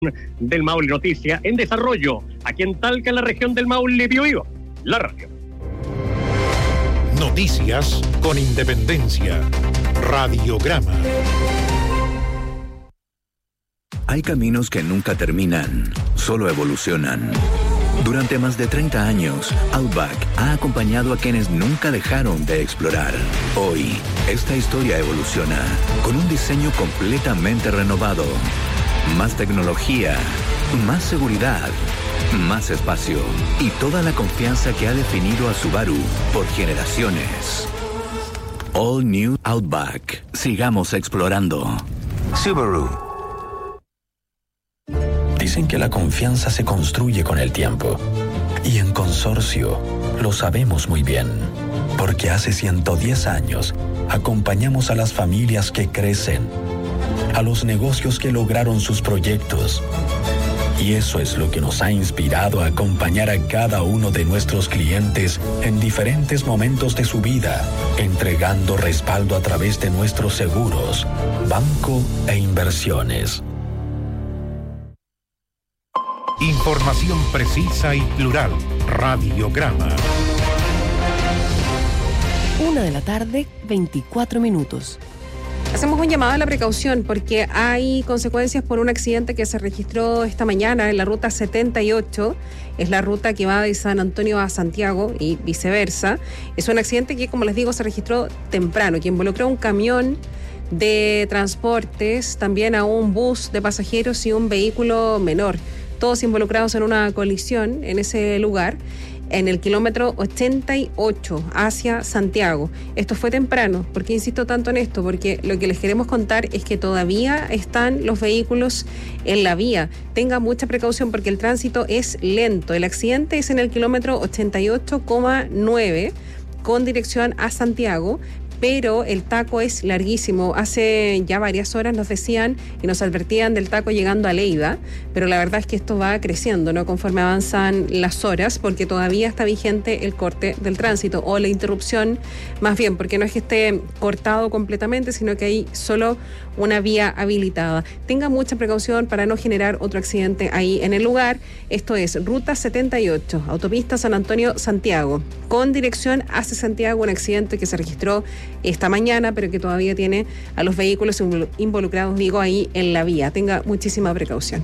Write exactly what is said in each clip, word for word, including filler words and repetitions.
del Maule. Noticia en desarrollo, aquí en Talca, en la región del Maule, Biobío, la radio. Noticias con independencia. Radiograma. Hay caminos que nunca terminan, solo evolucionan. Durante más de treinta años, Outback ha acompañado a quienes nunca dejaron de explorar. Hoy, esta historia evoluciona con un diseño completamente renovado. Más tecnología, más seguridad, más espacio y toda la confianza que ha definido a Subaru por generaciones. All New Outback. Sigamos explorando. Subaru. Dicen que la confianza se construye con el tiempo. Y en Consorcio lo sabemos muy bien. Porque hace ciento diez años acompañamos a las familias que crecen, a los negocios que lograron sus proyectos. Y eso es lo que nos ha inspirado a acompañar a cada uno de nuestros clientes en diferentes momentos de su vida, entregando respaldo a través de nuestros seguros, banco e inversiones. Información precisa y plural. Radiograma. Una de la tarde, veinticuatro minutos. Hacemos un llamado a la precaución porque hay consecuencias por un accidente que se registró esta mañana en la ruta setenta y ocho. Es la ruta que va de San Antonio a Santiago y viceversa. Es un accidente que, como les digo, se registró temprano, que involucró un camión de transportes, también a un bus de pasajeros y un vehículo menor. Todos involucrados en una colisión en ese lugar, en el kilómetro ochenta y ocho hacia Santiago. Esto fue temprano. ¿Por qué insisto tanto en esto? Porque lo que les queremos contar es que todavía están los vehículos en la vía. Tenga mucha precaución porque el tránsito es lento. El accidente es en el kilómetro ochenta y ocho coma nueve con dirección a Santiago, pero el taco es larguísimo. Hace ya varias horas nos decían y nos advertían del taco llegando a Leiva, pero la verdad es que esto va creciendo, ¿no?, conforme avanzan las horas, porque todavía está vigente el corte del tránsito, o la interrupción más bien, porque no es que esté cortado completamente, sino que hay solo una vía habilitada. Tenga mucha precaución para no generar otro accidente ahí en el lugar. Esto es Ruta setenta y ocho, autopista San Antonio-Santiago, con dirección hacia Santiago, un accidente que se registró esta mañana, pero que todavía tiene a los vehículos involucrados, digo, ahí en la vía. Tenga muchísima precaución.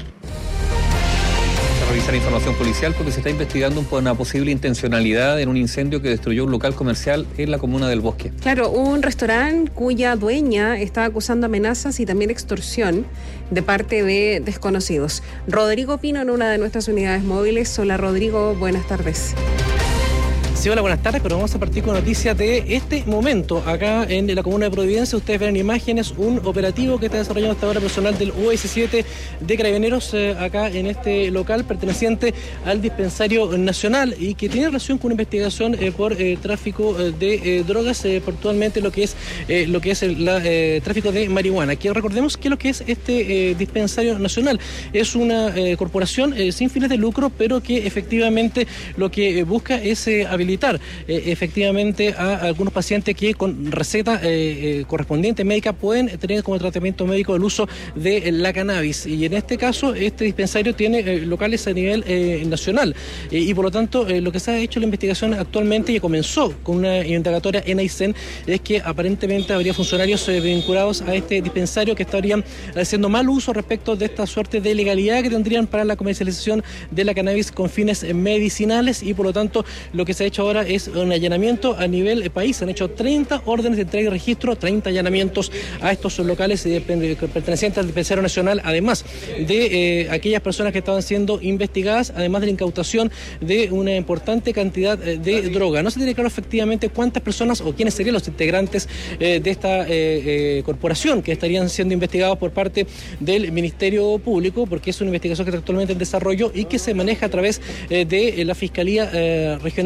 Revisar información policial porque se está investigando una posible intencionalidad en un incendio que destruyó un local comercial en la comuna del Bosque. Claro, un restaurante cuya dueña está acusando amenazas y también extorsión de parte de desconocidos. Rodrigo Pino en una de nuestras unidades móviles. Hola Rodrigo, buenas tardes. Sí, hola, buenas tardes, pero vamos a partir con noticias de este momento. Acá en la comuna de Providencia, ustedes ven en imágenes un operativo que está desarrollando hasta ahora personal del U S siete de Carabineros eh, acá en este local perteneciente al Dispensario Nacional y que tiene relación con una investigación eh, por eh, tráfico eh, de eh, drogas, eh, puntualmente lo que es eh, lo que es el la, eh, tráfico de marihuana. Que recordemos que lo que es este eh, Dispensario Nacional es una eh, corporación eh, sin fines de lucro, pero que efectivamente lo que eh, busca es eh, habilitar Eh, efectivamente a algunos pacientes que con receta eh, eh, correspondiente médica pueden tener como tratamiento médico el uso de eh, la cannabis, y en este caso este dispensario tiene eh, locales a nivel eh, nacional eh, y por lo tanto eh, lo que se ha hecho la investigación actualmente, y comenzó con una indagatoria en Aysén, es que aparentemente habría funcionarios eh, vinculados a este dispensario que estarían haciendo mal uso respecto de esta suerte de legalidad que tendrían para la comercialización de la cannabis con fines eh, medicinales, y por lo tanto lo que se ha hecho ahora es un allanamiento a nivel eh, país. Se han hecho treinta órdenes de entrega y registro, treinta allanamientos a estos locales eh, pertenecientes al Dispensario Nacional, además de eh, aquellas personas que estaban siendo investigadas, además de la incautación de una importante cantidad eh, de droga. No se tiene claro efectivamente cuántas personas o quiénes serían los integrantes eh, de esta eh, eh, corporación que estarían siendo investigados por parte del Ministerio Público, porque es una investigación que está actualmente en desarrollo y que se maneja a través eh, de la Fiscalía eh, Regional de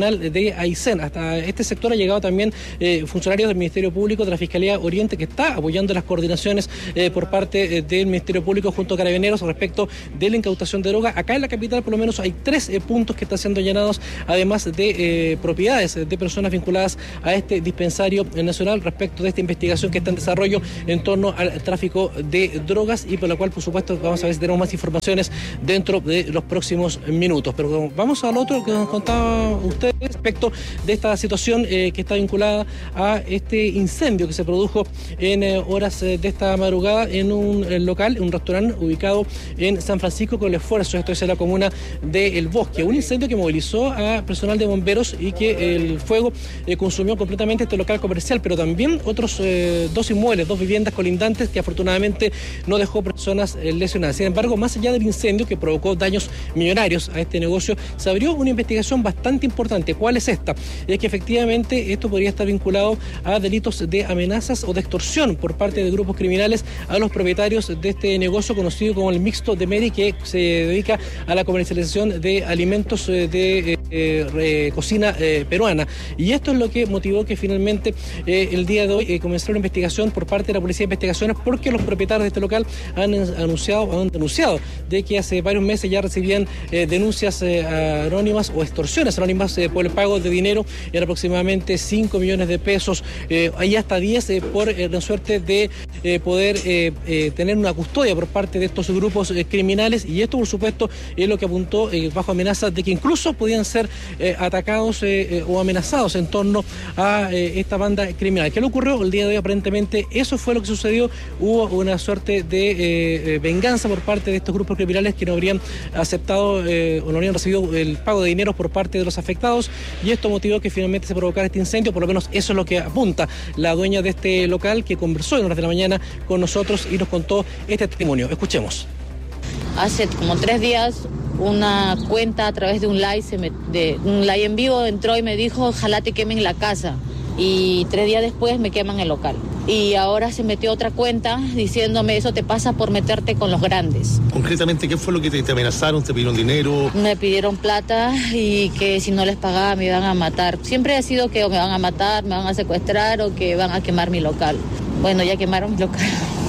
de Aysén. Hasta este sector ha llegado también eh, funcionarios del Ministerio Público, de la Fiscalía Oriente, que está apoyando las coordinaciones eh, por parte eh, del Ministerio Público junto a Carabineros respecto de la incautación de droga. Acá en la capital por lo menos hay tres eh, puntos que están siendo llenados, además de eh, propiedades de personas vinculadas a este dispensario nacional respecto de esta investigación que está en desarrollo en torno al tráfico de drogas, y por la cual, por supuesto, vamos a ver si tenemos más informaciones dentro de los próximos minutos. Pero vamos al otro que nos contaba usted respecto de esta situación eh, que está vinculada a este incendio que se produjo en eh, horas eh, de esta madrugada en un eh, local, un restaurante ubicado en San Francisco con el Esfuerzo, esto es en la comuna de El Bosque. Un incendio que movilizó a personal de bomberos y que el fuego eh, consumió completamente este local comercial, pero también otros eh, dos inmuebles, dos viviendas colindantes, que afortunadamente no dejó personas eh, lesionadas. Sin embargo, más allá del incendio que provocó daños millonarios a este negocio, se abrió una investigación bastante importante. ¿Cuál es esta? Es que efectivamente esto podría estar vinculado a delitos de amenazas o de extorsión por parte de grupos criminales a los propietarios de este negocio conocido como el Mixto de Meri, que se dedica a la comercialización de alimentos eh, de eh, eh, cocina eh, peruana. Y esto es lo que motivó que finalmente eh, el día de hoy eh, comenzara una investigación por parte de la Policía de Investigaciones, porque los propietarios de este local han anunciado, han denunciado de que hace varios meses ya recibían eh, denuncias eh, anónimas o extorsiones anónimas eh, por el pago de dinero en aproximadamente cinco millones de pesos, eh, hay hasta diez eh, por eh, la suerte de eh, poder eh, eh, tener una custodia por parte de estos grupos eh, criminales, y esto por supuesto es lo que apuntó eh, bajo amenaza de que incluso podían ser eh, atacados eh, eh, o amenazados en torno a eh, esta banda criminal. ¿Qué le ocurrió el día de hoy? Aparentemente eso fue lo que sucedió. Hubo una suerte de eh, venganza por parte de estos grupos criminales que no habrían aceptado eh, o no habrían recibido el pago de dinero por parte de los afectados, y esto motivó que finalmente se provocara este incendio. Por lo menos eso es lo que apunta la dueña de este local, que conversó en horas de la mañana con nosotros y nos contó este testimonio. Escuchemos. Hace como tres días una cuenta a través de un live, se me, de un live en vivo, entró y me dijo: ojalá te quemen la casa. Y tres días después me queman el local. Y ahora se metió otra cuenta diciéndome: eso te pasa por meterte con los grandes. Concretamente, ¿qué fue lo que te, te amenazaron? ¿Te pidieron dinero? Me pidieron plata y que si no les pagaba me iban a matar. Siempre ha sido que o me van a matar, me van a secuestrar o que van a quemar mi local. Bueno, ya quemaron mi local.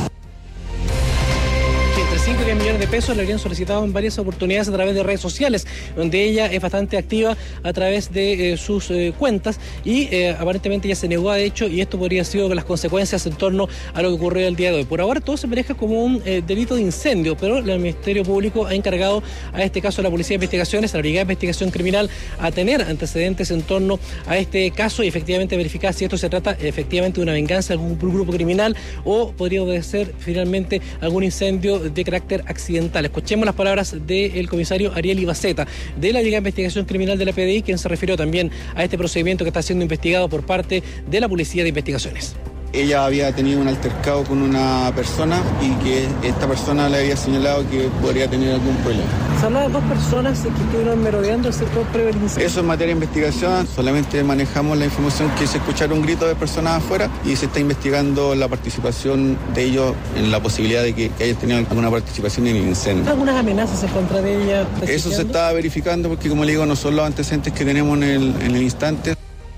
cinco y diez millones de pesos le habrían solicitado en varias oportunidades a través de redes sociales, donde ella es bastante activa a través de eh, sus eh, cuentas, y eh, aparentemente ya se negó a hecho, y esto podría haber sido las consecuencias en torno a lo que ocurrió el día de hoy. Por ahora todo se maneja como un eh, delito de incendio, pero el Ministerio Público ha encargado a este caso a la Policía de Investigaciones, a la Brigada de Investigación Criminal, a tener antecedentes en torno a este caso y efectivamente verificar si esto se trata efectivamente de una venganza de algún grupo criminal o podría obedecer finalmente algún incendio de carácter accidental. Escuchemos las palabras del comisario Ariel Ibaceta, de la Brigada de Investigación Criminal de la P D I, quien se refirió también a este procedimiento que está siendo investigado por parte de la Policía de Investigaciones. Ella había tenido un altercado con una persona y que esta persona le había señalado que podría tener algún problema. Se habla de dos personas que estuvieron merodeando el sector previo al incendio. Eso es materia de investigación, solamente manejamos la información que se escucharon gritos de personas afuera y se está investigando la participación de ellos en la posibilidad de que, que hayan tenido alguna participación en el incendio. ¿Algunas amenazas en contra de ella? Eso se está verificando porque, como le digo, no son los antecedentes que tenemos en el, en el instante.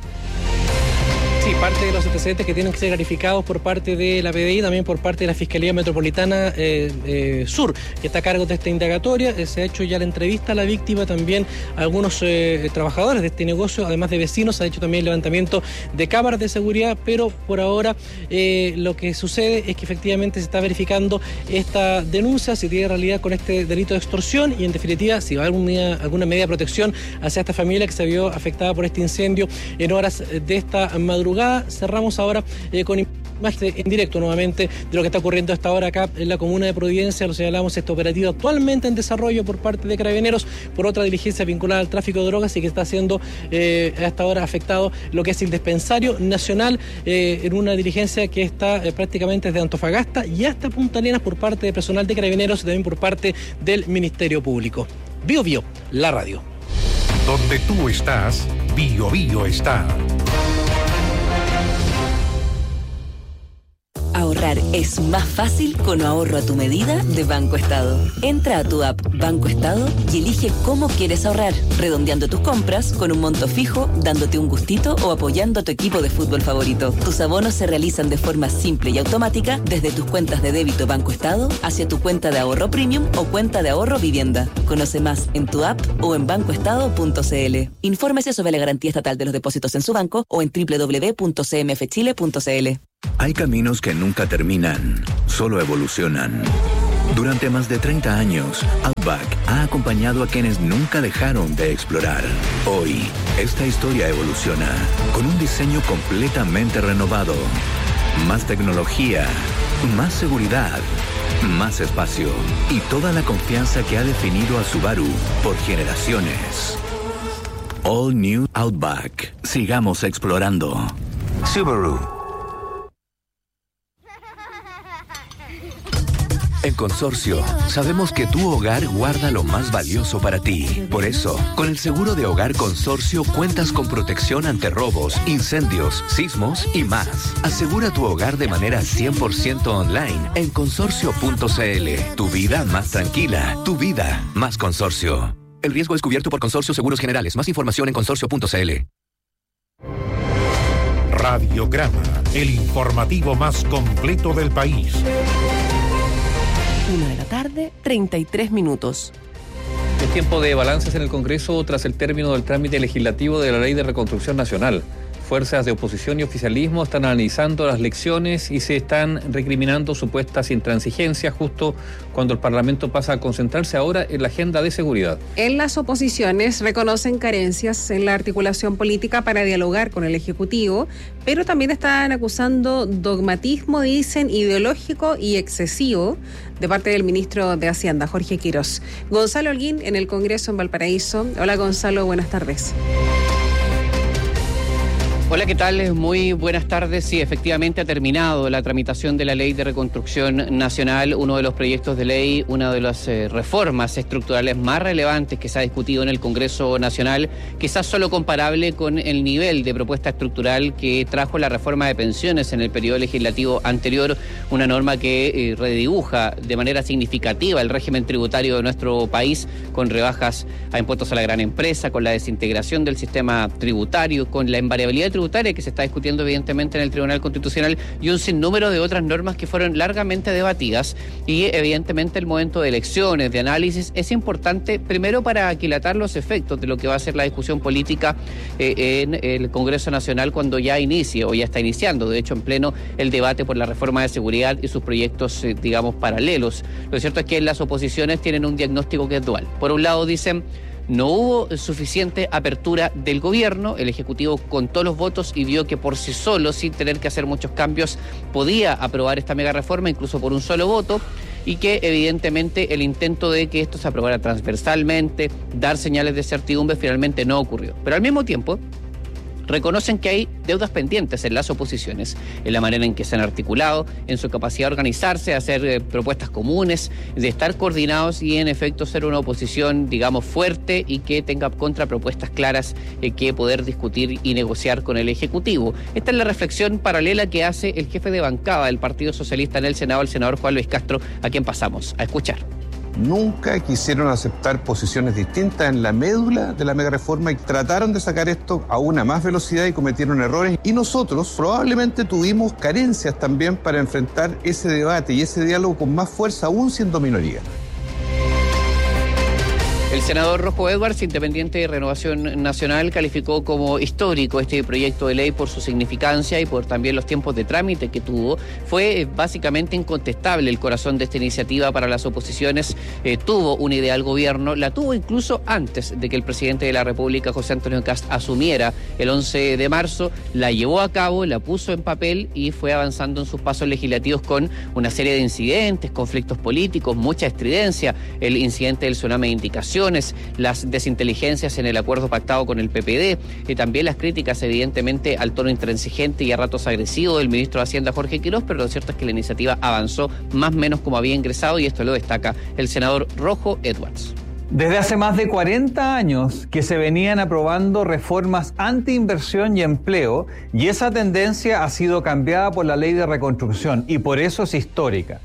Sí, parte de los antecedentes que tienen que ser clarificados por parte de la P D I, también por parte de la Fiscalía Metropolitana eh, eh, Sur, que está a cargo de esta indagatoria. Eh, se ha hecho ya la entrevista a la víctima, también a algunos eh, trabajadores de este negocio, además de vecinos. Se ha hecho también el levantamiento de cámaras de seguridad, pero por ahora eh, lo que sucede es que efectivamente se está verificando esta denuncia, si tiene realidad con este delito de extorsión, y en definitiva si va a haber alguna, alguna medida de protección hacia esta familia que se vio afectada por este incendio en horas de esta madrugada. Cerramos ahora eh, con imagen en directo nuevamente de lo que está ocurriendo hasta ahora acá en la comuna de Providencia. Lo señalamos, este operativo actualmente en desarrollo por parte de Carabineros por otra diligencia vinculada al tráfico de drogas y que está siendo eh, hasta ahora afectado lo que es el dispensario nacional eh, en una diligencia que está eh, prácticamente desde Antofagasta y hasta Punta Arenas por parte de personal de Carabineros y también por parte del Ministerio Público. Bio Bio, la radio. Donde tú estás, Bio Bio está. Ahorrar ahorrar es más fácil con ahorro a tu medida de Banco Estado. Entra a tu app Banco Estado y elige cómo quieres ahorrar, redondeando tus compras con un monto fijo, dándote un gustito o apoyando a tu equipo de fútbol favorito. Tus abonos se realizan de forma simple y automática desde tus cuentas de débito Banco Estado hacia tu cuenta de ahorro premium o cuenta de ahorro vivienda. Conoce más en tu app o en banco estado punto c l. Infórmese sobre la garantía estatal de los depósitos en su banco o en doble u doble u doble u punto c m f chile punto c l. Hay caminos que nunca terminan, solo evolucionan. Durante más de treinta años, Outback ha acompañado a quienes nunca dejaron de explorar. Hoy, esta historia evoluciona con un diseño completamente renovado. Más tecnología, más seguridad, más espacio y toda la confianza que ha definido a Subaru por generaciones. All New Outback. Sigamos explorando. Subaru. En Consorcio, sabemos que tu hogar guarda lo más valioso para ti. Por eso, con el seguro de hogar Consorcio cuentas con protección ante robos, incendios, sismos y más. Asegura tu hogar de manera cien por ciento online en consorcio punto c l. Tu vida más tranquila, tu vida más Consorcio. El riesgo es cubierto por Consorcio Seguros Generales. Más información en consorcio punto c l. Radiograma, el informativo más completo del país. Una de la tarde, treinta y tres minutos. Es tiempo de balances en el Congreso tras el término del trámite legislativo de la Ley de Reconstrucción Nacional. Fuerzas de oposición y oficialismo están analizando las lecciones y se están recriminando supuestas intransigencias justo cuando el Parlamento pasa a concentrarse ahora en la agenda de seguridad. En las oposiciones reconocen carencias en la articulación política para dialogar con el Ejecutivo, pero también están acusando dogmatismo, dicen, ideológico y excesivo de parte del ministro de Hacienda, Jorge Quirós. Gonzalo Holguín en el Congreso en Valparaíso. Hola Gonzalo, buenas tardes. Hola, ¿qué tal? Muy buenas tardes. Sí, efectivamente ha terminado la tramitación de la Ley de Reconstrucción Nacional, uno de los proyectos de ley, una de las eh, reformas estructurales más relevantes que se ha discutido en el Congreso Nacional, quizás solo comparable con el nivel de propuesta estructural que trajo la reforma de pensiones en el periodo legislativo anterior, una norma que eh, redibuja de manera significativa el régimen tributario de nuestro país, con rebajas a impuestos a la gran empresa, con la desintegración del sistema tributario, con la invariabilidad tributaria que se está discutiendo evidentemente en el Tribunal Constitucional y un sinnúmero de otras normas que fueron largamente debatidas. Y evidentemente el momento de elecciones, de análisis, es importante primero para aquilatar los efectos de lo que va a ser la discusión política eh, en el Congreso Nacional cuando ya inicie o ya está iniciando, de hecho en pleno, el debate por la reforma de seguridad y sus proyectos eh, digamos paralelos. Lo cierto es que las oposiciones tienen un diagnóstico que es dual. Por un lado dicen: no hubo suficiente apertura del gobierno, el Ejecutivo contó los votos y vio que por sí solo, sin tener que hacer muchos cambios, podía aprobar esta mega reforma, incluso por un solo voto, y que evidentemente el intento de que esto se aprobara transversalmente, dar señales de certidumbre, finalmente no ocurrió. Pero al mismo tiempo reconocen que hay deudas pendientes en las oposiciones, en la manera en que se han articulado, en su capacidad de organizarse, hacer eh, propuestas comunes, de estar coordinados y en efecto ser una oposición, digamos, fuerte y que tenga contrapropuestas claras eh, que poder discutir y negociar con el Ejecutivo. Esta es la reflexión paralela que hace el jefe de bancada del Partido Socialista en el Senado, el senador Juan Luis Castro, a quien pasamos a escuchar. Nunca quisieron aceptar posiciones distintas en la médula de la megareforma y trataron de sacar esto a una más velocidad y cometieron errores. Y nosotros probablemente tuvimos carencias también para enfrentar ese debate y ese diálogo con más fuerza, aún siendo minoría. El senador Rojo Edwards, independiente de Renovación Nacional, calificó como histórico este proyecto de ley por su significancia y por también los tiempos de trámite que tuvo. Fue básicamente incontestable el corazón de esta iniciativa para las oposiciones. Eh, tuvo una idea al gobierno, la tuvo incluso antes de que el presidente de la República, José Antonio Kast, asumiera el once de marzo, la llevó a cabo, la puso en papel y fue avanzando en sus pasos legislativos con una serie de incidentes, conflictos políticos, mucha estridencia, el incidente del tsunami de indicación, las desinteligencias en el acuerdo pactado con el P P D y también las críticas evidentemente al tono intransigente y a ratos agresivo del ministro de Hacienda Jorge Quirós, pero lo cierto es que la iniciativa avanzó más o menos como había ingresado y esto lo destaca el senador Rojo Edwards. Desde hace más de cuarenta años que se venían aprobando reformas anti-inversión y empleo, y esa tendencia ha sido cambiada por la Ley de Reconstrucción, y por eso es histórica.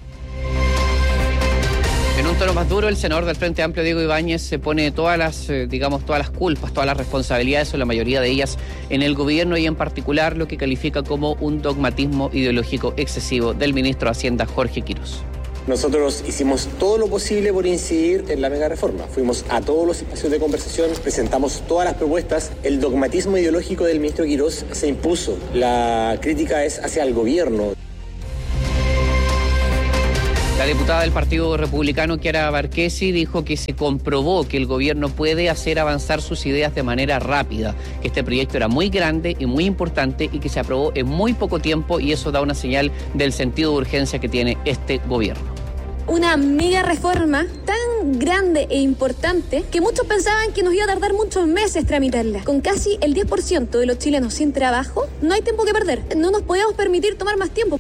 En un tono más duro, el senador del Frente Amplio, Diego Ibáñez, se pone todas las, eh, digamos, todas las culpas, todas las responsabilidades, o la mayoría de ellas, en el gobierno, y en particular lo que califica como un dogmatismo ideológico excesivo del ministro de Hacienda, Jorge Quirós. Nosotros hicimos todo lo posible por incidir en la mega reforma. Fuimos a todos los espacios de conversación, presentamos todas las propuestas. El dogmatismo ideológico del ministro Quirós se impuso. La crítica es hacia el gobierno. La diputada del Partido Republicano, Chiara Barquesi, dijo que se comprobó que el gobierno puede hacer avanzar sus ideas de manera rápida, que este proyecto era muy grande y muy importante y que se aprobó en muy poco tiempo, y eso da una señal del sentido de urgencia que tiene este gobierno. Una mega reforma tan grande e importante que muchos pensaban que nos iba a tardar muchos meses tramitarla. Con casi el diez por ciento de los chilenos sin trabajo, no hay tiempo que perder. No nos podemos permitir tomar más tiempo.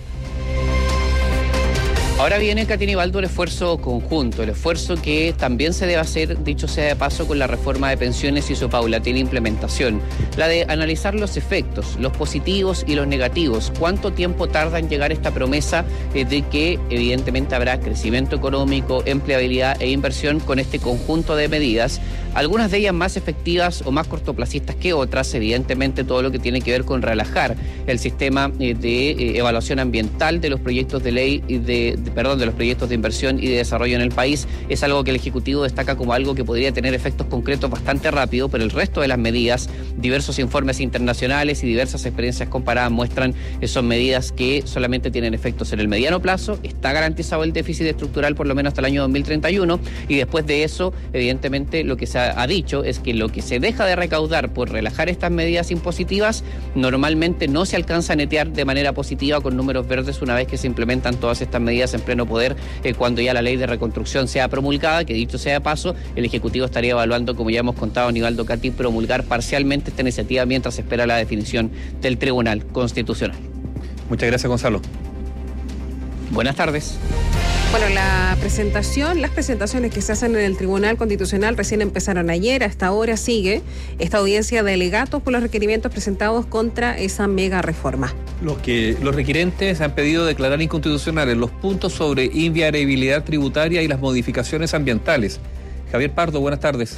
Ahora viene, Katina y Baldo, el esfuerzo conjunto, el esfuerzo que también se debe hacer, dicho sea de paso, con la reforma de pensiones y su paulatina implementación. La de analizar los efectos, los positivos y los negativos. ¿Cuánto tiempo tarda en llegar esta promesa eh, de que evidentemente habrá crecimiento económico, empleabilidad e inversión con este conjunto de medidas? Algunas de ellas más efectivas o más cortoplacistas que otras, evidentemente todo lo que tiene que ver con relajar el sistema eh, de eh, evaluación ambiental de los proyectos de ley y de, de perdón, de los proyectos de inversión y de desarrollo en el país, es algo que el Ejecutivo destaca como algo que podría tener efectos concretos bastante rápido, pero el resto de las medidas, diversos informes internacionales y diversas experiencias comparadas muestran que son medidas que solamente tienen efectos en el mediano plazo. Está garantizado el déficit estructural por lo menos hasta el año dos mil treinta y uno, y después de eso, evidentemente, lo que se ha, ha dicho es que lo que se deja de recaudar por relajar estas medidas impositivas, normalmente no se alcanza a netear de manera positiva con números verdes una vez que se implementan todas estas medidas en pleno poder, eh, cuando ya la ley de reconstrucción sea promulgada, que dicho sea de paso, el Ejecutivo estaría evaluando, como ya hemos contado, Nivaldo, Cati, promulgar parcialmente esta iniciativa mientras se espera la definición del Tribunal Constitucional. Muchas gracias, Gonzalo. Buenas tardes. Bueno, la presentación, las presentaciones que se hacen en el Tribunal Constitucional recién empezaron ayer. Hasta ahora sigue esta audiencia de alegatos por los requerimientos presentados contra esa mega reforma. Los que los requirentes han pedido declarar inconstitucionales los puntos sobre inviabilidad tributaria y las modificaciones ambientales. Javier Pardo, buenas tardes.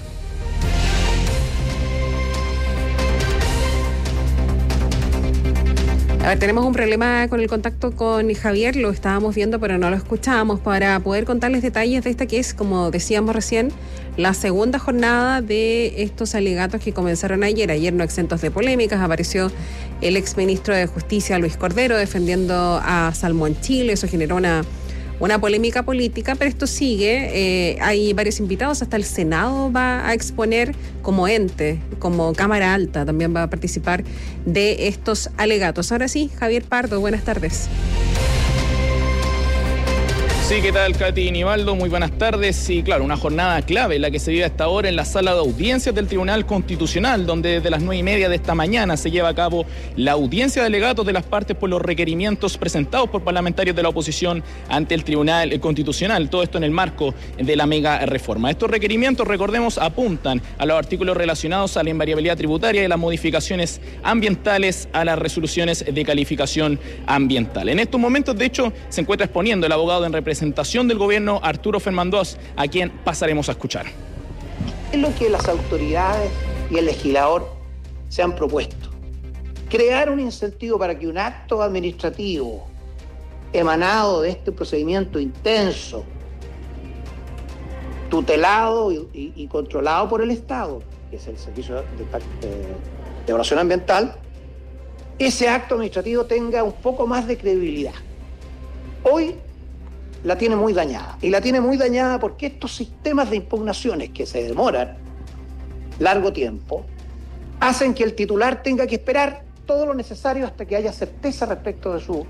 A ver, tenemos un problema con el contacto con Javier, lo estábamos viendo pero no lo escuchábamos, para poder contarles detalles de esta que es, como decíamos recién, la segunda jornada de estos alegatos que comenzaron ayer. Ayer, no exentos de polémicas, apareció el exministro de Justicia, Luis Cordero, defendiendo a Salmón Chile. Eso generó una, una polémica política, pero esto sigue. Eh, hay varios invitados, hasta el Senado va a exponer como ente, como Cámara Alta, también va a participar de estos alegatos. Ahora sí, Javier Pardo, buenas tardes. Sí, ¿qué tal, Katy y Nivaldo? Muy buenas tardes. Sí, claro, una jornada clave la que se vive hasta ahora en la sala de audiencias del Tribunal Constitucional, donde desde las nueve y media de esta mañana se lleva a cabo la audiencia de alegatos de las partes por los requerimientos presentados por parlamentarios de la oposición ante el Tribunal Constitucional. Todo esto en el marco de la mega reforma. Estos requerimientos, recordemos, apuntan a los artículos relacionados a la invariabilidad tributaria y las modificaciones ambientales a las resoluciones de calificación ambiental. En estos momentos, de hecho, se encuentra exponiendo el abogado en representación del gobierno, Arturo Fernández, a quien pasaremos a escuchar. Es lo que las autoridades y el legislador se han propuesto: crear un incentivo para que un acto administrativo emanado de este procedimiento intenso, tutelado y, y, y controlado por el Estado, que es el Servicio de, de, de Evaluación Ambiental, ese acto administrativo tenga un poco más de credibilidad. Hoy la tiene muy dañada, y la tiene muy dañada porque estos sistemas de impugnaciones que se demoran largo tiempo hacen que el titular tenga que esperar todo lo necesario hasta que haya certeza respecto de su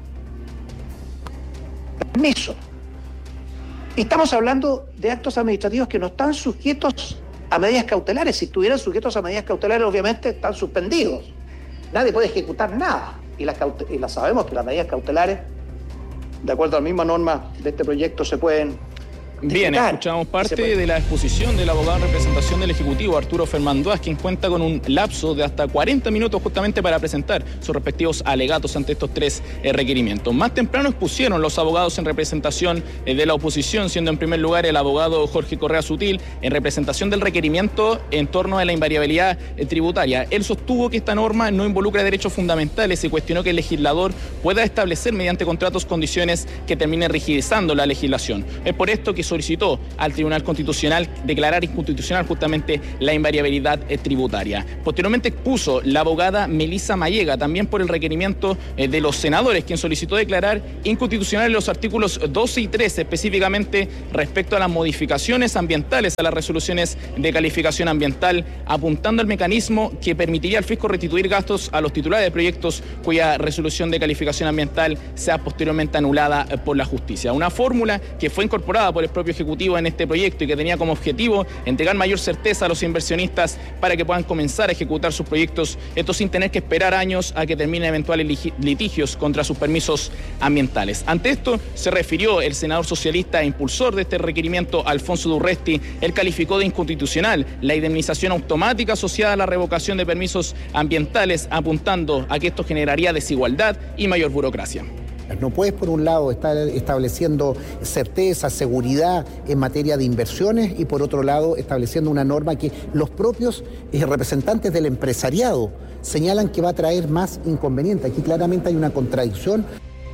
permiso. Estamos hablando de actos administrativos que no están sujetos a medidas cautelares. Si estuvieran sujetos a medidas cautelares, obviamente están suspendidos. Nadie puede ejecutar nada, y las, caute- y las sabemos que las medidas cautelares, de acuerdo a la misma norma de este proyecto, se pueden Bien, escuchamos parte de la exposición del abogado en representación del Ejecutivo, Arturo Fernández, quien cuenta con un lapso de hasta cuarenta minutos justamente para presentar sus respectivos alegatos ante estos tres eh, requerimientos. Más temprano expusieron los abogados en representación eh, de la oposición, siendo en primer lugar el abogado Jorge Correa Sutil en representación del requerimiento en torno a la invariabilidad eh, tributaria. Él sostuvo que esta norma no involucra derechos fundamentales y cuestionó que el legislador pueda establecer mediante contratos condiciones que terminen rigidizando la legislación. Es por esto que solicitó al Tribunal Constitucional declarar inconstitucional justamente la invariabilidad eh, tributaria. Posteriormente expuso la abogada Melissa Mayega, también por el requerimiento eh, de los senadores, quien solicitó declarar inconstitucionales los artículos doce y trece, específicamente respecto a las modificaciones ambientales a las resoluciones de calificación ambiental, apuntando al mecanismo que permitiría al fisco restituir gastos a los titulares de proyectos cuya resolución de calificación ambiental sea posteriormente anulada eh, por la justicia. Una fórmula que fue incorporada por el propio Ejecutivo en este proyecto y que tenía como objetivo entregar mayor certeza a los inversionistas para que puedan comenzar a ejecutar sus proyectos, esto sin tener que esperar años a que terminen eventuales litigios contra sus permisos ambientales. Ante esto se refirió el senador socialista e impulsor de este requerimiento, Alfonso Durresti. Él calificó de inconstitucional la indemnización automática asociada a la revocación de permisos ambientales, apuntando a que esto generaría desigualdad y mayor burocracia. No puedes, por un lado, estar estableciendo certeza, seguridad en materia de inversiones y, por otro lado, estableciendo una norma que los propios eh, representantes del empresariado señalan que va a traer más inconvenientes. Aquí claramente hay una contradicción.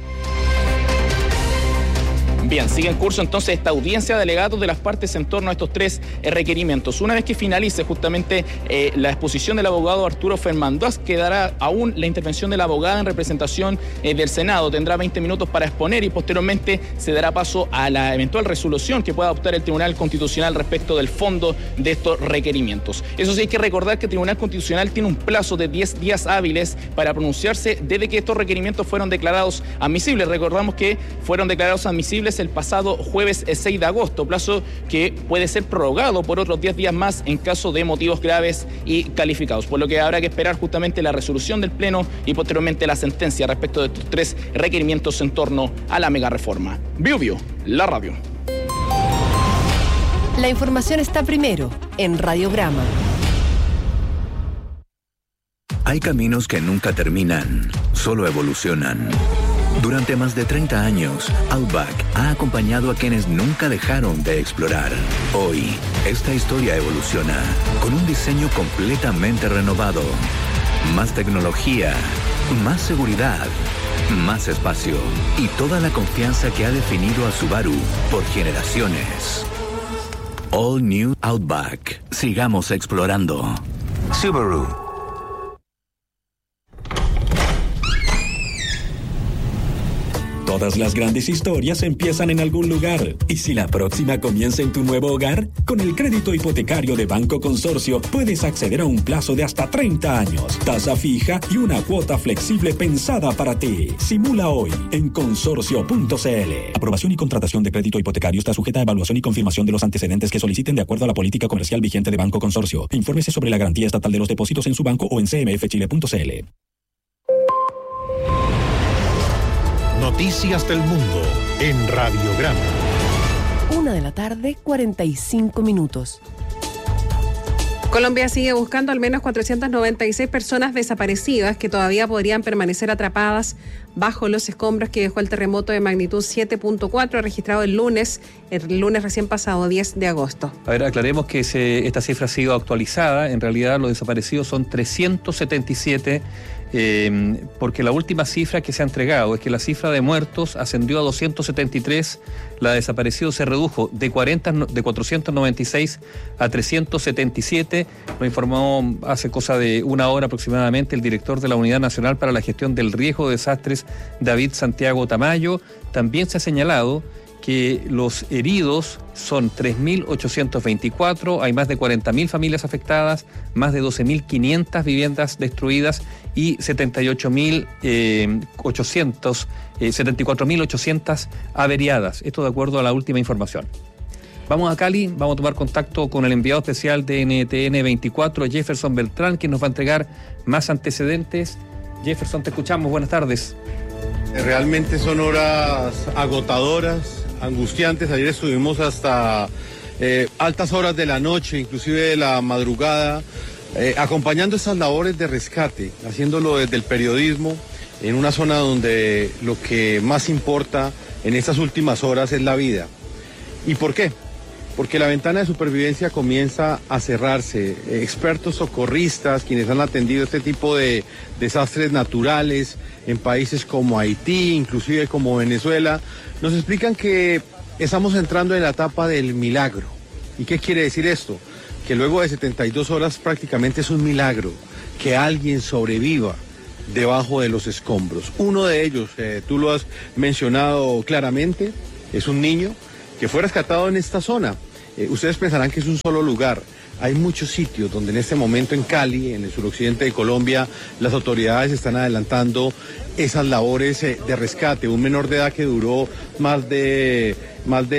Bien, sigue en curso entonces esta audiencia de alegatos de las partes en torno a estos tres eh, requerimientos. Una vez que finalice justamente eh, la exposición del abogado Arturo Fernández, quedará aún la intervención de la abogada en representación eh, del Senado. Tendrá veinte minutos para exponer y posteriormente se dará paso a la eventual resolución que pueda adoptar el Tribunal Constitucional respecto del fondo de estos requerimientos. Eso sí, hay que recordar que el Tribunal Constitucional tiene un plazo de diez días hábiles para pronunciarse desde que estos requerimientos fueron declarados admisibles. Recordamos que fueron declarados admisibles el pasado jueves seis de agosto, plazo que puede ser prorrogado por otros diez días más en caso de motivos graves y calificados, por lo que habrá que esperar justamente la resolución del Pleno y posteriormente la sentencia respecto de estos tres requerimientos en torno a la mega reforma. Biu Biu, la radio. La información está primero en Radiograma. Hay caminos que nunca terminan, solo evolucionan. Durante más de treinta años, Outback ha acompañado a quienes nunca dejaron de explorar. Hoy, esta historia evoluciona con un diseño completamente renovado. Más tecnología, más seguridad, más espacio y toda la confianza que ha definido a Subaru por generaciones. All New Outback. Sigamos explorando. Subaru. Todas las grandes historias empiezan en algún lugar. ¿Y si la próxima comienza en tu nuevo hogar? Con el crédito hipotecario de Banco Consorcio puedes acceder a un plazo de hasta treinta años, tasa fija y una cuota flexible pensada para ti. Simula hoy en consorcio punto c l. Aprobación y contratación de crédito hipotecario está sujeta a evaluación y confirmación de los antecedentes que soliciten de acuerdo a la política comercial vigente de Banco Consorcio. Infórmese sobre la garantía estatal de los depósitos en su banco o en c m f chile punto c l. Noticias del Mundo en Radiograma. Una de la tarde, cuarenta y cinco minutos. Colombia sigue buscando al menos cuatrocientas noventa y seis personas desaparecidas que todavía podrían permanecer atrapadas bajo los escombros que dejó el terremoto de magnitud siete punto cuatro registrado el lunes, el lunes recién pasado, diez de agosto. A ver, aclaremos que se, esta cifra ha sido actualizada. En realidad los desaparecidos son trescientos setenta y siete, eh, porque la última cifra que se ha entregado es que la cifra de muertos ascendió a doscientos setenta y tres, la de desaparecidos se redujo de, cuarenta, de cuatrocientos noventa y seis a trescientos setenta y siete, lo informó hace cosa de una hora aproximadamente el director de la Unidad Nacional para la Gestión del Riesgo de Desastres, David Santiago Tamayo. También se ha señalado que los heridos son tres mil ochocientos veinticuatro, hay más de cuarenta mil familias afectadas, más de doce mil quinientas viviendas destruidas y setenta y ocho mil ochocientos, eh, setenta y cuatro mil ochocientas averiadas. Esto de acuerdo a la última información. Vamos a Cali, vamos a tomar contacto con el enviado especial de N T N veinticuatro, Jefferson Beltrán, quien nos va a entregar más antecedentes. Jefferson, te escuchamos, buenas tardes. Realmente son horas agotadoras. angustiantes. Ayer estuvimos hasta eh, altas horas de la noche, inclusive de la madrugada, eh, acompañando esas labores de rescate, haciéndolo desde el periodismo, en una zona donde lo que más importa en estas últimas horas es la vida. ¿Y por qué? Porque la ventana de supervivencia comienza a cerrarse. Expertos socorristas, quienes han atendido este tipo de desastres naturales en países como Haití, inclusive como Venezuela, nos explican que estamos entrando en la etapa del milagro. ¿Y qué quiere decir esto? Que luego de setenta y dos horas prácticamente es un milagro que alguien sobreviva debajo de los escombros. Uno de ellos, eh, tú lo has mencionado claramente, es un niño que fue rescatado en esta zona. Eh, ustedes pensarán que es un solo lugar. Hay muchos sitios donde en este momento en Cali, en el suroccidente de Colombia, las autoridades están adelantando esas labores eh, de rescate. Un menor de edad que duró más de, más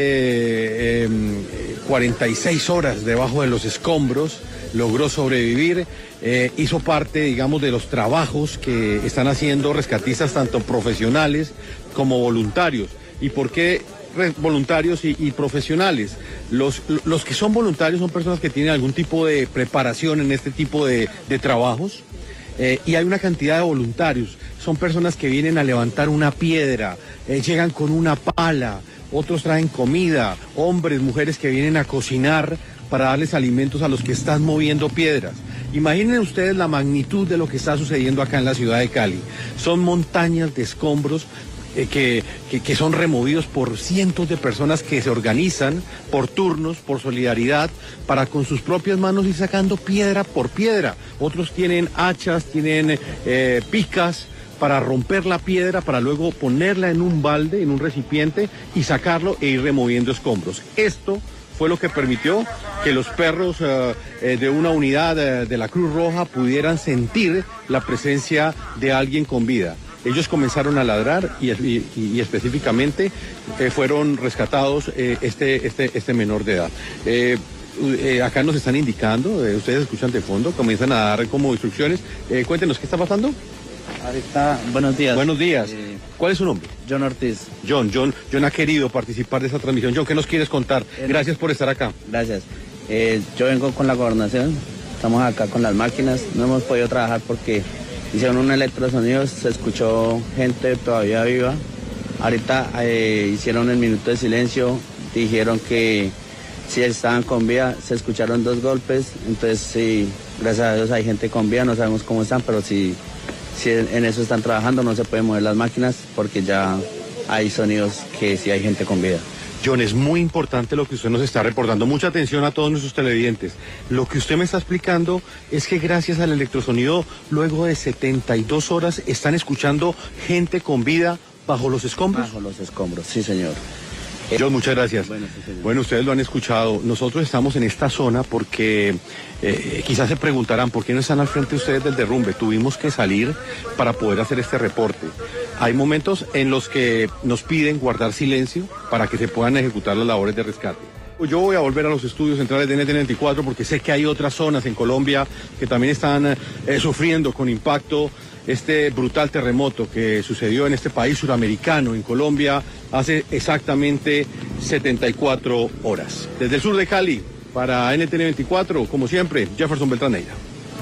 de eh, cuarenta y seis horas debajo de los escombros, logró sobrevivir, eh, hizo parte, digamos, de los trabajos que están haciendo rescatistas tanto profesionales como voluntarios. ¿Y por qué voluntarios y, y profesionales? Los, los que son voluntarios son personas que tienen algún tipo de preparación en este tipo de, de trabajos, eh, y hay una cantidad de voluntarios. Son personas que vienen a levantar una piedra, eh, llegan con una pala, otros traen comida, hombres, mujeres que vienen a cocinar para darles alimentos a los que están moviendo piedras. Imaginen ustedes la magnitud de lo que está sucediendo acá en la ciudad de Cali. Son montañas de escombros eh, que, que, que son removidos por cientos de personas que se organizan por turnos, por solidaridad, para con sus propias manos ir sacando piedra por piedra. Otros tienen hachas, tienen eh, picas para romper la piedra, para luego ponerla en un balde, en un recipiente y sacarlo e ir removiendo escombros. Esto fue lo que permitió que los perros uh, eh, de una unidad uh, de la Cruz Roja pudieran sentir la presencia de alguien con vida. Ellos comenzaron a ladrar y, y, y específicamente eh, fueron rescatados eh, este, este, este menor de edad. Eh, eh, acá nos están indicando, eh, ustedes escuchan de fondo, comienzan a dar como instrucciones. Eh, cuéntenos, ¿qué está pasando? Ahorita, buenos días. Buenos días. Eh, ¿Cuál es su nombre? John Ortiz. John, John, John ha querido participar de esta transmisión. John, ¿qué nos quieres contar? Gracias por estar acá. Gracias. Eh, yo vengo con la gobernación, estamos acá con las máquinas, no hemos podido trabajar porque hicieron un electrosonido, se escuchó gente todavía viva. Ahorita eh, hicieron el minuto de silencio, dijeron que si estaban con vida, se escucharon dos golpes, entonces sí, gracias a Dios hay gente con vida, no sabemos cómo están, pero sí. Si en eso están trabajando, no se pueden mover las máquinas porque ya hay sonidos que sí hay gente con vida. John, es muy importante lo que usted nos está reportando. Mucha atención a todos nuestros televidentes. Lo que usted me está explicando es que gracias al electrosonido, luego de setenta y dos horas, están escuchando gente con vida bajo los escombros. Bajo los escombros, sí, señor. John, muchas gracias. Bueno, sí, señor. Bueno, ustedes lo han escuchado. Nosotros estamos en esta zona porque eh, quizás se preguntarán por qué no están al frente ustedes del derrumbe. Tuvimos que salir para poder hacer este reporte. Hay momentos en los que nos piden guardar silencio para que se puedan ejecutar las labores de rescate. Yo voy a volver a los estudios centrales de N T N veinticuatro porque sé que hay otras zonas en Colombia que también están eh, sufriendo con impacto este brutal terremoto que sucedió en este país suramericano, en Colombia, hace exactamente setenta y cuatro horas. Desde el sur de Cali, para N T N veinticuatro, como siempre, Jefferson Beltrán Neira.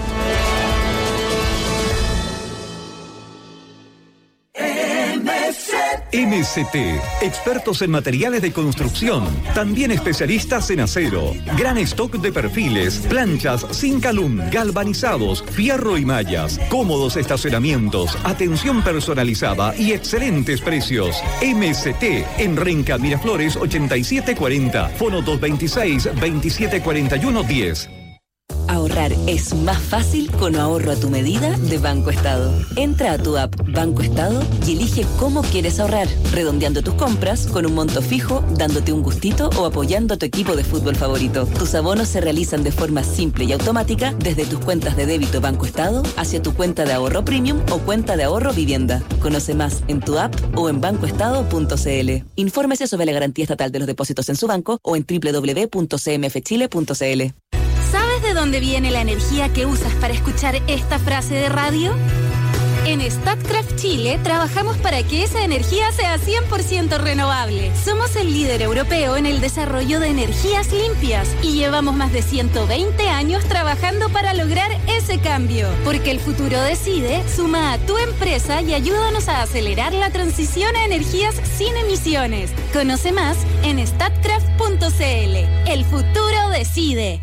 M C T, expertos en materiales de construcción, también especialistas en acero, gran stock de perfiles, planchas, Zincalum, galvanizados, fierro y mallas, cómodos estacionamientos, atención personalizada y excelentes precios. M C T en Renca Miraflores ochenta y siete cuarenta, fono dos veintiséis, veintisiete cuarenta y uno diez. Ahorrar es más fácil con ahorro a tu medida de Banco Estado. Entra a tu app Banco Estado y elige cómo quieres ahorrar, redondeando tus compras con un monto fijo, dándote un gustito o apoyando a tu equipo de fútbol favorito. Tus abonos se realizan de forma simple y automática desde tus cuentas de débito Banco Estado hacia tu cuenta de ahorro premium o cuenta de ahorro vivienda. Conoce más en tu app o en banco estado punto c l. Infórmese sobre la garantía estatal de los depósitos en su banco o en doble u doble u doble u punto c m f chile punto c l. ¿Sabes de dónde viene la energía que usas para escuchar esta frase de radio? En Statkraft Chile trabajamos para que esa energía sea cien por ciento renovable. Somos el líder europeo en el desarrollo de energías limpias y llevamos más de ciento veinte años trabajando para lograr ese cambio. Porque el futuro decide, suma a tu empresa y ayúdanos a acelerar la transición a energías sin emisiones. Conoce más en statkraft punto c l. El futuro decide.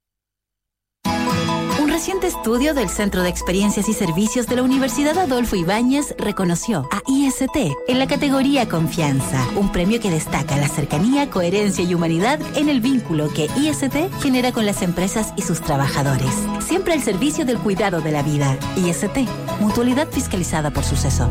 Un reciente estudio del Centro de Experiencias y Servicios de la Universidad Adolfo Ibáñez reconoció a I S T en la categoría Confianza, un premio que destaca la cercanía, coherencia y humanidad en el vínculo que I S T genera con las empresas y sus trabajadores. Siempre al servicio del cuidado de la vida. I S T, mutualidad fiscalizada por Suceso.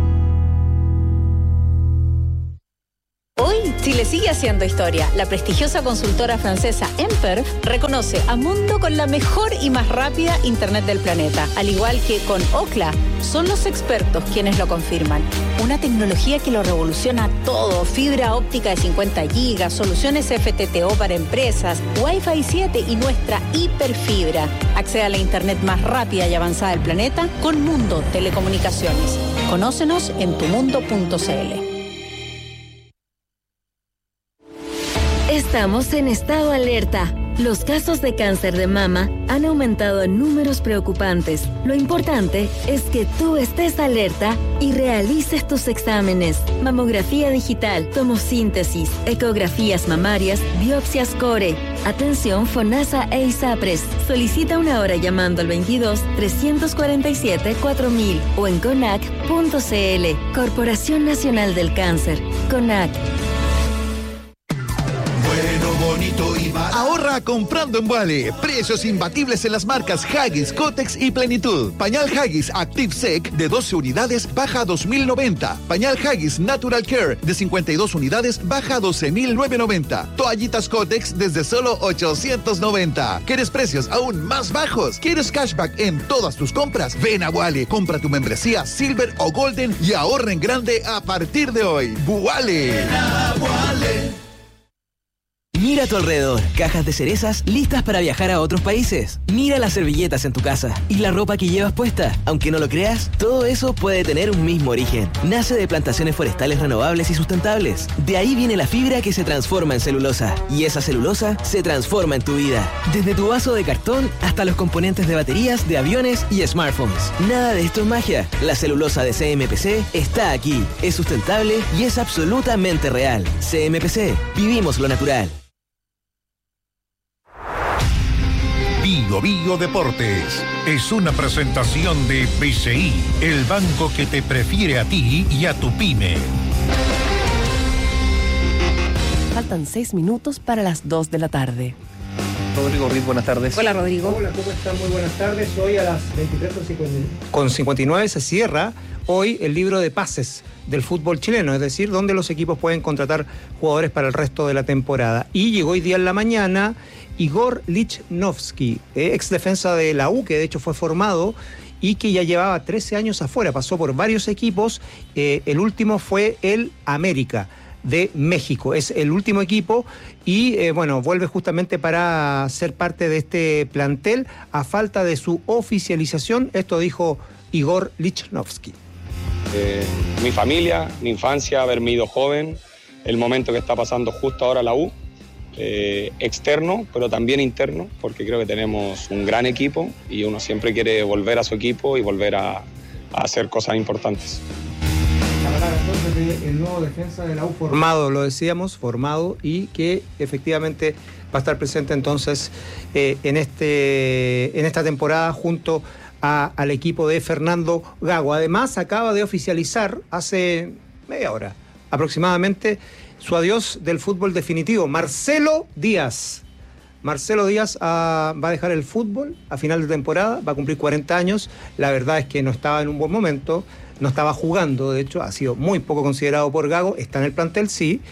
Hoy, Chile sigue haciendo historia. La prestigiosa consultora francesa Emperf reconoce a Mundo con la mejor y más rápida Internet del planeta. Al igual que con Ookla, son los expertos quienes lo confirman. Una tecnología que lo revoluciona todo. Fibra óptica de cincuenta gigas, soluciones F T T O para empresas, Wi-Fi siete y nuestra hiperfibra. Accede a la Internet más rápida y avanzada del planeta con Mundo Telecomunicaciones. Conócenos en tu mundo punto c l. Estamos en estado alerta. Los casos de cáncer de mama han aumentado en números preocupantes. Lo importante es que tú estés alerta y realices tus exámenes. Mamografía digital, tomosíntesis, ecografías mamarias, biopsias core. Atención FONASA e ISAPRES. Solicita una hora llamando al veintidós, trescientos cuarenta y siete, cuatro mil o en conac punto c l. Corporación Nacional del Cáncer. CONAC. Bonito y barato. Ahorra comprando en Wally. Precios imbatibles en las marcas Huggies, Kotex y Plenitud. Pañal Huggies Active Sec de doce unidades baja a dos mil noventa. Pañal Huggies Natural Care de cincuenta y dos unidades baja a doce mil novecientos noventa. Toallitas Kotex desde solo ochocientos noventa. ¿Quieres precios aún más bajos? ¿Quieres cashback en todas tus compras? Ven a Wally, compra tu membresía Silver o Golden y ahorra en grande a partir de hoy. Wally. Mira a tu alrededor, cajas de cerezas listas para viajar a otros países. Mira las servilletas en tu casa y la ropa que llevas puesta. Aunque no lo creas, todo eso puede tener un mismo origen. Nace de plantaciones forestales renovables y sustentables. De ahí viene la fibra que se transforma en celulosa. Y esa celulosa se transforma en tu vida. Desde tu vaso de cartón hasta los componentes de baterías, de aviones y smartphones. Nada de esto es magia. La celulosa de C M P C está aquí. Es sustentable y es absolutamente real. C M P C. Vivimos lo natural. Bio Bio Deportes es una presentación de B C I, el banco que te prefiere a ti y a tu pyme. Faltan seis minutos para las dos de la tarde. Rodrigo Ruiz, buenas tardes. Hola, Rodrigo. Hola, ¿cómo están? Muy buenas tardes. Hoy a las veintitrés con cincuenta y nueve se cierra hoy el libro de pases del fútbol chileno, es decir, donde los equipos pueden contratar jugadores para el resto de la temporada. Y llegó hoy día en la mañana Igor Lichnowsky, eh, ex defensa de la U, que de hecho fue formado y que ya llevaba trece años afuera, pasó por varios equipos, eh, el último fue el América de México, es el último equipo y eh, bueno, vuelve justamente para ser parte de este plantel a falta de su oficialización. Esto dijo Igor Lichnowsky. Eh, mi familia, mi infancia, haberme ido joven, el momento que está pasando justo ahora la U, eh, externo, pero también interno, porque creo que tenemos un gran equipo y uno siempre quiere volver a su equipo y volver a, a hacer cosas importantes. Entonces, el nuevo defensa de la U formado, lo decíamos, formado y que efectivamente va a estar presente entonces eh, en, este, en esta temporada junto a, al equipo de Fernando Gago. Además, acaba de oficializar hace media hora aproximadamente su adiós del fútbol definitivo. Marcelo Díaz. Marcelo Díaz ah, va a dejar el fútbol a final de temporada, va a cumplir cuarenta años. La verdad es que no estaba en un buen momento, no estaba jugando, de hecho, ha sido muy poco considerado por Gago, está en el plantel, sí,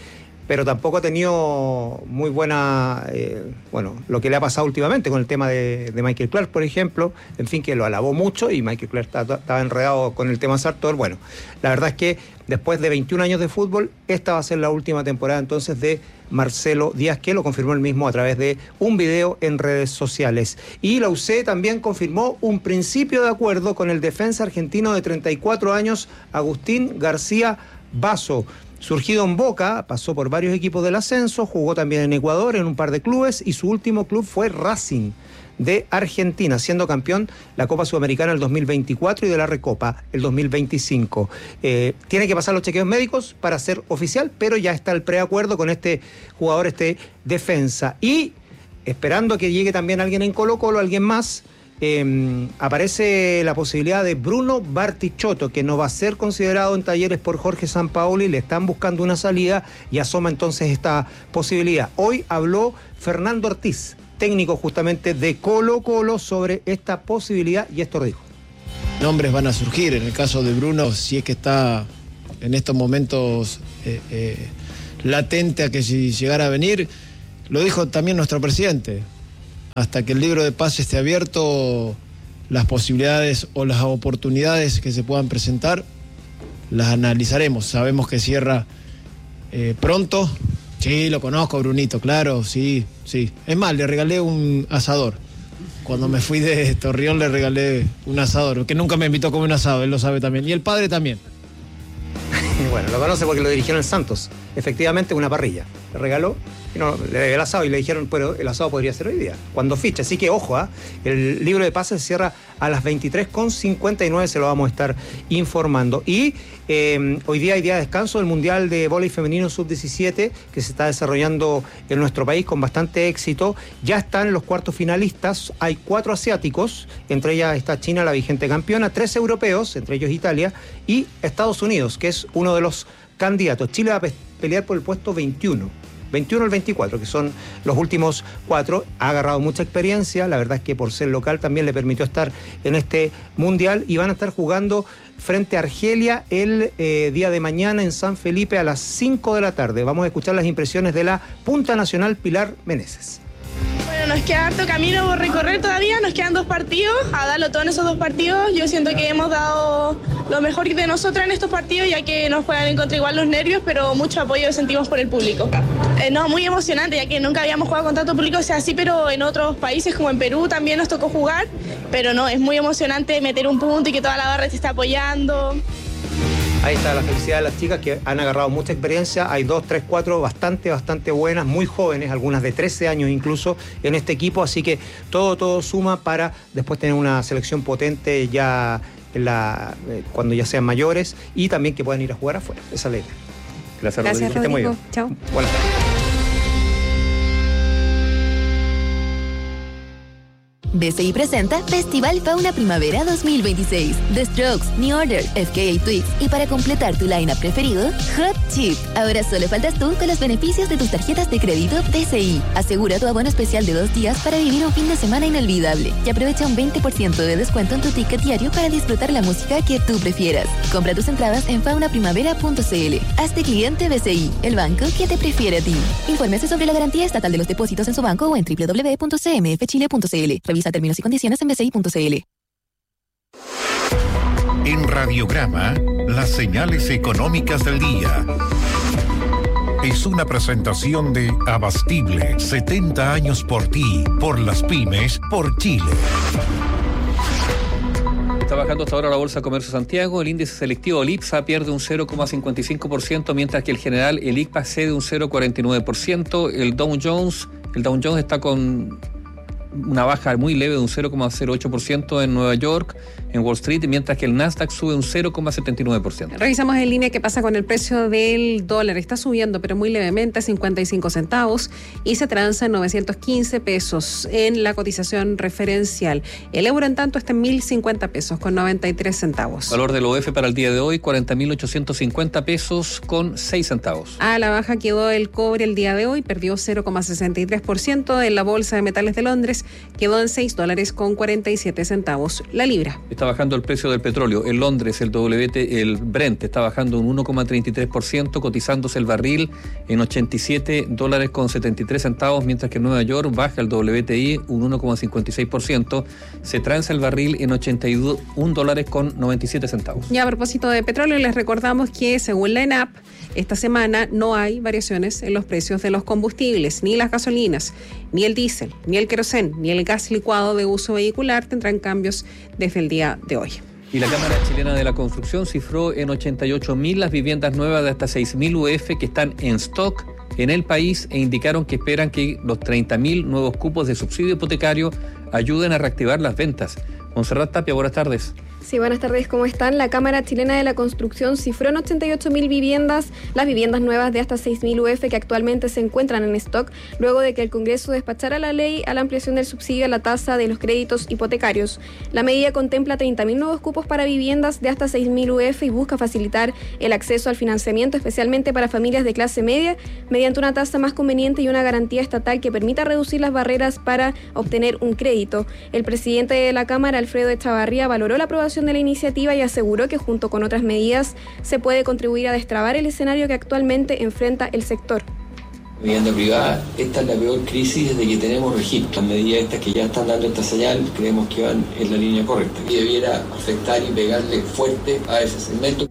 pero tampoco ha tenido muy buena, eh, bueno, lo que le ha pasado últimamente con el tema de, de Michael Clark, por ejemplo, en fin, que lo alabó mucho y Michael Clark estaba, estaba enredado con el tema Sartor. Bueno, la verdad es que después de veintiún años de fútbol, esta va a ser la última temporada entonces de Marcelo Díaz, que lo confirmó él mismo a través de un video en redes sociales. Y la U C también confirmó un principio de acuerdo con el defensa argentino de treinta y cuatro años, Agustín García Basso. Surgido en Boca, pasó por varios equipos del ascenso, jugó también en Ecuador en un par de clubes y su último club fue Racing de Argentina, siendo campeón la Copa Sudamericana el dos mil veinticuatro y de la Recopa el dos mil veinticinco. Eh, tiene que pasar los chequeos médicos para ser oficial, pero ya está el preacuerdo con este jugador, este defensa. Y esperando que llegue también alguien en Colo-Colo, alguien más, Eh, aparece la posibilidad de Bruno Bartichotto, que no va a ser considerado en Talleres por Jorge Sampaoli, le están buscando una salida y asoma entonces esta posibilidad. Hoy habló Fernando Ortiz, técnico justamente de Colo-Colo, sobre esta posibilidad y esto dijo. Nombres van a surgir, en el caso de Bruno, si es que está en estos momentos eh, eh, latente a que si llegara a venir, lo dijo también nuestro presidente. Hasta que el libro de pase esté abierto, las posibilidades o las oportunidades que se puedan presentar, las analizaremos. Sabemos que cierra eh, pronto. Sí, lo conozco, Brunito, claro, sí, sí. Es más, le regalé un asador. Cuando me fui de Torreón le regalé un asador, que nunca me invitó a comer un asado, él lo sabe también. Y el padre también. Bueno, lo conoce porque lo dirigieron en Santos. Efectivamente, una parrilla. Le regaló, y no, le dio el asado y le dijeron, pero el asado podría ser hoy día, cuando ficha. Así que ojo, ¿eh? El libro de pases cierra a las veintitrés con cincuenta y nueve, se lo vamos a estar informando. Y eh, hoy día hay día de descanso del Mundial de Vóley Femenino sub diecisiete, que se está desarrollando en nuestro país con bastante éxito. Ya están los cuartos finalistas, hay cuatro asiáticos, entre ellas está China, la vigente campeona, tres europeos, entre ellos Italia, y Estados Unidos, que es uno de los candidatos. Chile va a pelear por el puesto veintiuno. veintiuno al veinticuatro, que son los últimos cuatro. Ha agarrado mucha experiencia, la verdad es que por ser local también le permitió estar en este mundial y van a estar jugando frente a Argelia el eh, día de mañana en San Felipe a las cinco de la tarde. Vamos a escuchar las impresiones de la punta nacional Pilar Meneses. Bueno, nos queda harto camino por recorrer todavía, nos quedan dos partidos, a darlo todo en esos dos partidos. Yo siento que hemos dado lo mejor de nosotras en estos partidos, ya que nos juegan en contra igual los nervios, pero mucho apoyo sentimos por el público. Eh, no, muy emocionante, ya que nunca habíamos jugado con tanto público, o sea, sí, pero en otros países como en Perú también nos tocó jugar, pero no, es muy emocionante meter un punto y que toda la barra te esté apoyando. Ahí está la felicidad de las chicas que han agarrado mucha experiencia. Hay dos, tres, cuatro bastante, bastante buenas, muy jóvenes, algunas de trece años incluso en este equipo. Así que todo, todo suma para después tener una selección potente ya en la, eh, cuando ya sean mayores y también que puedan ir a jugar afuera. Esa es la idea. Gracias, Rodrigo. Gracias, Rodrigo. Muy bien. Chao. Buenas tardes. B C I presenta Festival Fauna Primavera dos mil veintiséis. The Strokes, New Order, F K A Twigs y para completar tu line-up preferido, Hot Chip. Ahora solo faltas tú con los beneficios de tus tarjetas de crédito B C I. Asegura tu abono especial de dos días para vivir un fin de semana inolvidable y aprovecha un veinte por ciento de descuento en tu ticket diario para disfrutar la música que tú prefieras. Compra tus entradas en fauna primavera punto c l. Hazte cliente B C I, el banco que te prefiere a ti. Infórmese sobre la garantía estatal de los depósitos en su banco o en doble u doble u doble u punto c m f chile punto c l. Revisa términos y condiciones en b c i punto c l. En Radiograma, las señales económicas del día. Es una presentación de Abastible, setenta años por ti, por las pymes, por Chile. Está bajando hasta ahora la Bolsa de Comercio de Santiago. El índice selectivo, el IPSA, pierde un cero coma cincuenta y cinco por ciento, mientras que el general, el I C P A, cede un cero coma cuarenta y nueve por ciento. El Dow Jones, el Dow Jones está con una baja muy leve de un cero coma cero ocho por ciento en Nueva York, en Wall Street, mientras que el Nasdaq sube un cero coma setenta y nueve por ciento. Revisamos en línea qué pasa con el precio del dólar. Está subiendo, pero muy levemente, cincuenta y cinco centavos, y se transa en novecientos quince pesos en la cotización referencial. El euro, en tanto, está en mil cincuenta pesos con noventa y tres centavos. Valor del O F para el día de hoy, cuarenta mil ochocientos cincuenta pesos con seis centavos. A la baja quedó el cobre el día de hoy, perdió cero coma sesenta y tres por ciento en la Bolsa de Metales de Londres dólares quedó en seis dólares con cuarenta y siete centavos la libra. Está bajando el precio del petróleo. En Londres el W T, el Brent está bajando un uno coma treinta y tres por ciento, cotizándose el barril en ochenta y siete dólares con setenta y tres centavos, mientras que en Nueva York baja el W T I un uno coma cincuenta y seis por ciento. Se transa el barril en ochenta y un dólares con noventa y siete centavos. Y a propósito de petróleo, les recordamos que según la ENAP, esta semana no hay variaciones en los precios de los combustibles, ni las gasolinas, ni el diésel, ni el querosén, ni el gas licuado de uso vehicular tendrán cambios desde el día de hoy. Y la Cámara Chilena de la Construcción cifró en ochenta y ocho mil las viviendas nuevas de hasta seis mil U F que están en stock en el país e indicaron que esperan que los treinta mil nuevos cupos de subsidio hipotecario ayuden a reactivar las ventas. Montserrat Tapia, buenas tardes. Sí, buenas tardes, ¿cómo están? La Cámara Chilena de la Construcción cifró en ochenta y ocho mil viviendas las viviendas nuevas de hasta seis mil U F que actualmente se encuentran en stock, luego de que el Congreso despachara la ley a la ampliación del subsidio a la tasa de los créditos hipotecarios. La medida contempla treinta mil nuevos cupos para viviendas de hasta seis mil U F y busca facilitar el acceso al financiamiento, especialmente para familias de clase media, mediante una tasa más conveniente y una garantía estatal que permita reducir las barreras para obtener un crédito. El presidente de la Cámara, Alfredo Echavarría, valoró la aprobación de la iniciativa y aseguró que junto con otras medidas se puede contribuir a destrabar el escenario que actualmente enfrenta el sector. Vivienda privada, esta es la peor crisis desde que tenemos registro. Las medidas estas que ya están dando esta señal creemos que van en la línea correcta y debiera afectar y pegarle fuerte a ese segmento.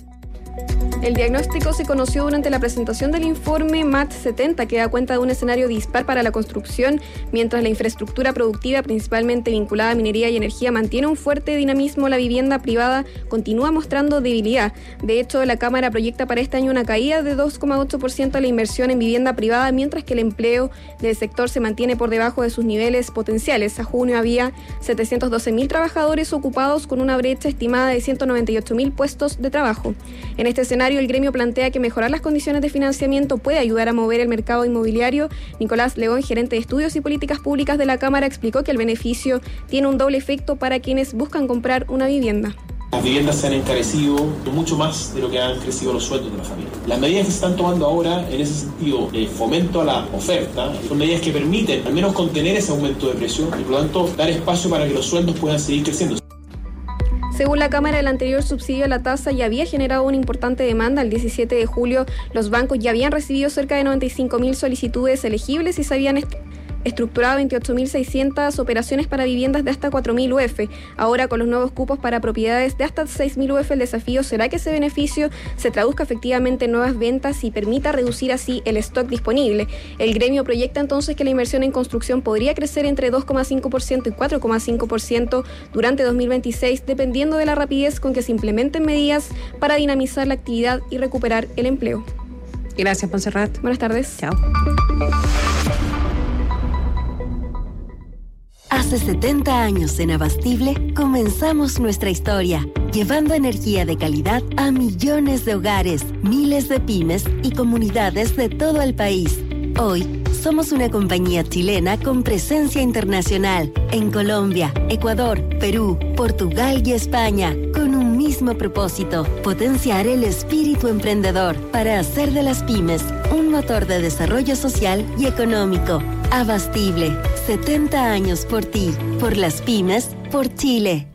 El diagnóstico se conoció durante la presentación del informe M A T setenta, que da cuenta de un escenario dispar para la construcción, mientras la infraestructura productiva, principalmente vinculada a minería y energía, mantiene un fuerte dinamismo. La vivienda privada continúa mostrando debilidad. De hecho, la Cámara proyecta para este año una caída de dos coma ocho por ciento de la inversión en vivienda privada, mientras que el empleo del sector se mantiene por debajo de sus niveles potenciales. A junio había setecientos doce mil trabajadores ocupados, con una brecha estimada de ciento noventa y ocho mil puestos de trabajo. En este escenario, el gremio plantea que mejorar las condiciones de financiamiento puede ayudar a mover el mercado inmobiliario. Nicolás León, gerente de Estudios y Políticas Públicas de la Cámara, explicó que el beneficio tiene un doble efecto para quienes buscan comprar una vivienda. Las viviendas se han encarecido mucho más de lo que han crecido los sueldos de la familia. Las medidas que se están tomando ahora, en ese sentido, de fomento a la oferta, son medidas que permiten al menos contener ese aumento de precio y, por lo tanto, dar espacio para que los sueldos puedan seguir creciendo. Según la Cámara, el anterior subsidio a la tasa ya había generado una importante demanda. El diecisiete de julio, los bancos ya habían recibido cerca de noventa y cinco mil solicitudes elegibles y se habían est- estructurado veintiocho mil seiscientas operaciones para viviendas de hasta cuatro mil U F. Ahora, con los nuevos cupos para propiedades de hasta seis mil U F, el desafío será que ese beneficio se traduzca efectivamente en nuevas ventas y permita reducir así el stock disponible. El gremio proyecta entonces que la inversión en construcción podría crecer entre dos coma cinco por ciento y cuatro coma cinco por ciento durante dos mil veintiséis, dependiendo de la rapidez con que se implementen medidas para dinamizar la actividad y recuperar el empleo. Gracias, Montserrat. Buenas tardes. Chao. Hace setenta años en Abastible comenzamos nuestra historia, llevando energía de calidad a millones de hogares, miles de pymes y comunidades de todo el país. Hoy somos una compañía chilena con presencia internacional en Colombia, Ecuador, Perú, Portugal y España, con un mismo propósito: potenciar el espíritu emprendedor para hacer de las pymes un motor de desarrollo social y económico. Abastible, setenta años por ti, por las pymes, por Chile.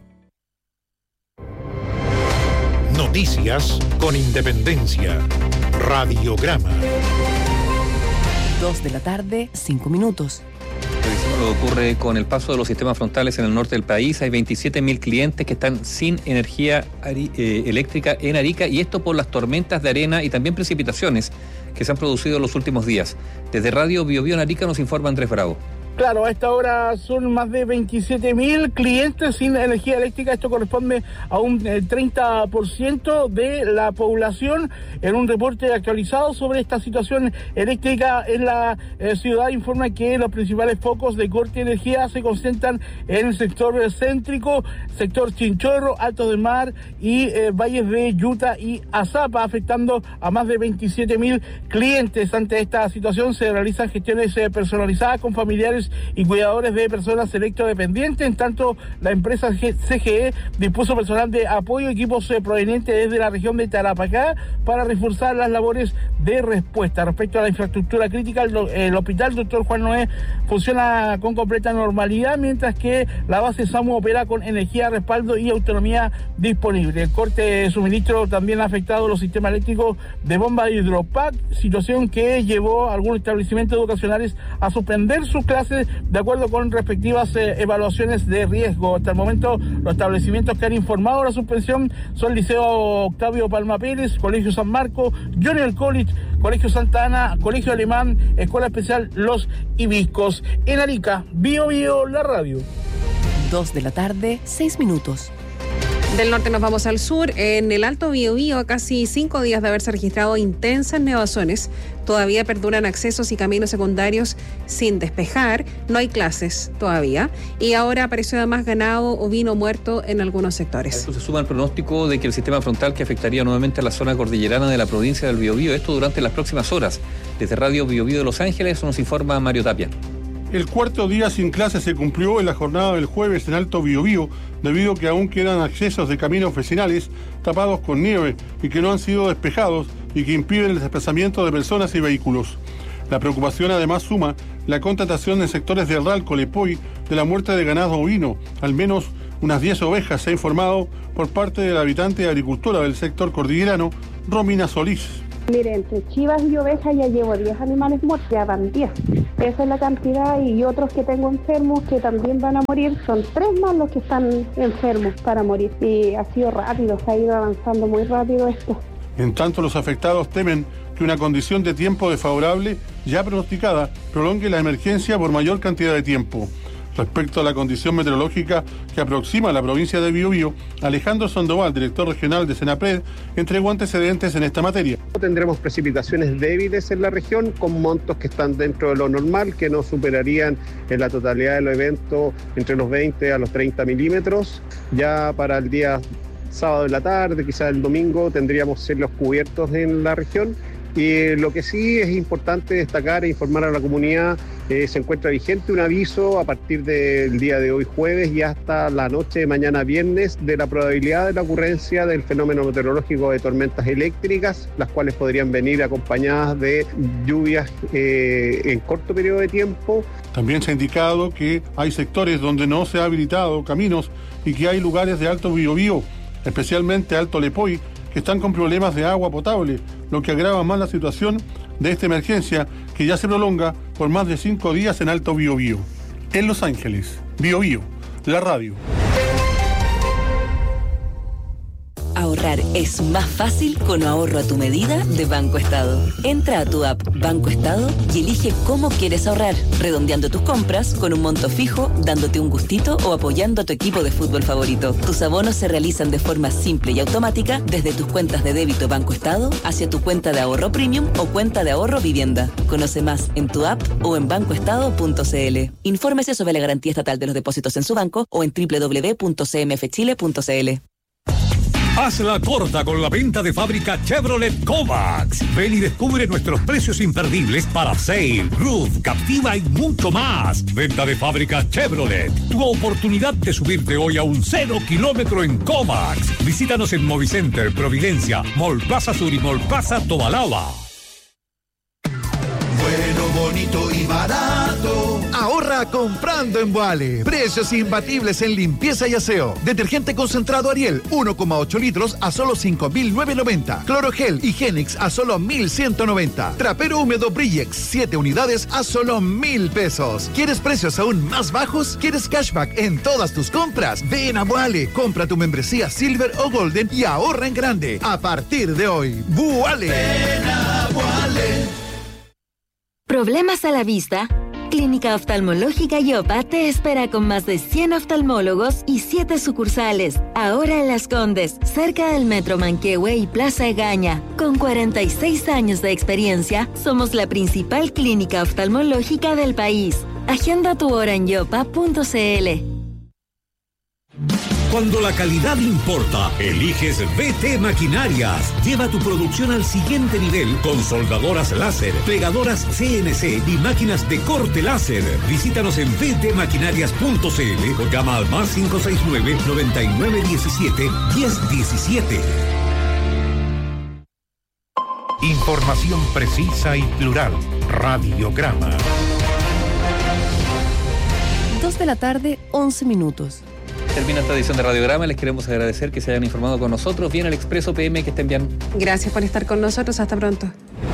Noticias con independencia. Radiograma. Dos de la tarde, cinco minutos. Revisemos lo que ocurre con el paso de los sistemas frontales en el norte del país. Hay veintisiete mil clientes que están sin energía ari- eh, eléctrica en Arica, y esto por las tormentas de arena y también precipitaciones que se han producido en los últimos días. Desde Radio Biobío en Arica nos informa Andrés Bravo. Claro, a esta hora son más de veintisiete mil clientes sin energía eléctrica. Esto corresponde a un treinta por ciento de la población. En un reporte actualizado sobre esta situación eléctrica en la eh, ciudad, informa que los principales focos de corte de energía se concentran en el sector céntrico, sector Chinchorro, Alto del Mar y eh, valles de Yuta y Azapa, afectando a más de veintisiete mil clientes. Ante esta situación se realizan gestiones eh, personalizadas con familiares trabajadores y cuidadores de personas electrodependientes. En tanto, la empresa C G E dispuso personal de apoyo, equipos eh, provenientes desde la región de Tarapacá para reforzar las labores de respuesta. Respecto a la infraestructura crítica, el, el hospital Doctor Juan Noé funciona con completa normalidad, mientras que la base SAMU opera con energía, respaldo y autonomía disponible. El corte de suministro también ha afectado los sistemas eléctricos de bomba de Hidropac, situación que llevó a algunos establecimientos educacionales a suspender sus clases de acuerdo con respectivas eh, evaluaciones de riesgo. Hasta el momento, los establecimientos que han informado la suspensión son Liceo Octavio Palma Pérez, Colegio San Marco, Junior College, Colegio Santa Ana, Colegio Alemán, Escuela Especial Los Hibiscos. En Arica, Bio Bio, la radio. Dos de la tarde, seis minutos. Del norte nos vamos al sur. En el Alto Biobío, a casi cinco días de haberse registrado intensas nevazones, todavía perduran accesos y caminos secundarios sin despejar. No hay clases todavía. Y ahora apareció además ganado ovino muerto en algunos sectores. A esto se suma el pronóstico de que el sistema frontal que afectaría nuevamente a la zona cordillerana de la provincia del Biobío, esto durante las próximas horas. Desde Radio Biobío de Los Ángeles nos informa Mario Tapia. El cuarto día sin clases se cumplió en la jornada del jueves en Alto Biobío, debido a que aún quedan accesos de caminos vecinales tapados con nieve y que no han sido despejados y que impiden el desplazamiento de personas y vehículos. La preocupación además suma la constatación en sectores de Ralco, Lepoy, de la muerte de ganado ovino. Al menos unas diez ovejas se ha informado por parte de la habitante y agricultora del sector cordillerano, Romina Solís. Mire, entre chivas y ovejas ya llevo diez animales muertos, ya van diez. Esa es la cantidad, y otros que tengo enfermos que también van a morir. Son tres más los que están enfermos para morir. Y ha sido rápido, se ha ido avanzando muy rápido esto. En tanto, los afectados temen que una condición de tiempo desfavorable ya pronosticada prolongue la emergencia por mayor cantidad de tiempo. Respecto a la condición meteorológica que aproxima a la provincia de Biobío, Alejandro Sandoval, director regional de Senapred, entregó antecedentes en esta materia. Tendremos precipitaciones débiles en la región con montos que están dentro de lo normal, que no superarían en la totalidad de los eventos entre los veinte a los treinta milímetros. Ya para el día sábado de la tarde, quizás el domingo, tendríamos cielos cubiertos en la región. Y lo que sí es importante destacar e informar a la comunidad, eh, se encuentra vigente un aviso a partir del día de hoy jueves y hasta la noche de mañana viernes de la probabilidad de la ocurrencia del fenómeno meteorológico de tormentas eléctricas, las cuales podrían venir acompañadas de lluvias eh, en corto periodo de tiempo. También se ha indicado que hay sectores donde no se ha habilitado caminos y que hay lugares de Alto Biobío, especialmente Alto Lepoy, que están con problemas de agua potable, lo que agrava más la situación de esta emergencia que ya se prolonga por más de cinco días en Alto Biobío. En Los Ángeles, Biobío, la radio. Ahorrar es más fácil con ahorro a tu medida de Banco Estado. Entra a tu app Banco Estado y elige cómo quieres ahorrar, redondeando tus compras con un monto fijo, dándote un gustito o apoyando a tu equipo de fútbol favorito. Tus abonos se realizan de forma simple y automática desde tus cuentas de débito Banco Estado hacia tu cuenta de ahorro premium o cuenta de ahorro vivienda. Conoce más en tu app o en banco estado punto c l. Infórmese sobre la garantía estatal de los depósitos en su banco o en doble u doble u doble u punto c m f chile punto c l. Hazla corta con la venta de fábrica Chevrolet Kovacs. Ven y descubre nuestros precios imperdibles para Sail, Roof, Captiva y mucho más. Venta de fábrica Chevrolet. Tu oportunidad de subirte hoy a un cero kilómetro en Kovacs. Visítanos en Movicenter, Providencia, Mall Plaza Sur y Mall Plaza Tobalaba. Bueno, bonito y barato. Ahorra comprando en Boale. Precios imbatibles en limpieza y aseo. Detergente concentrado Ariel, uno coma ocho litros a solo cinco mil novecientos noventa. Clorogel Higienix a solo mil ciento noventa. Trapero húmedo Brillex, siete unidades a solo mil pesos. ¿Quieres precios aún más bajos? ¿Quieres cashback en todas tus compras? Ven a Boale. Compra tu membresía Silver o Golden y ahorra en grande. A partir de hoy, Boale. Ven a Boale. ¿Problemas a la vista? Clínica Oftalmológica Yopa te espera con más de cien oftalmólogos y siete sucursales. Ahora en Las Condes, cerca del Metro Manquehue y Plaza Egaña. Con cuarenta y seis años de experiencia, somos la principal clínica oftalmológica del país. Agenda tu hora en yopa punto c l. Cuando la calidad importa, eliges V T Maquinarias. Lleva tu producción al siguiente nivel con soldadoras láser, pegadoras C N C y máquinas de corte láser. Visítanos en v t maquinarias punto c l o llama al más cinco seis nueve, noventa y nueve diecisiete, diez diecisiete. Información precisa y plural. Radiograma. Dos de la tarde, once minutos. Termina esta edición de Radiograma. Les queremos agradecer que se hayan informado con nosotros. Bien, el Expreso P M, que estén bien. Gracias por estar con nosotros. Hasta pronto.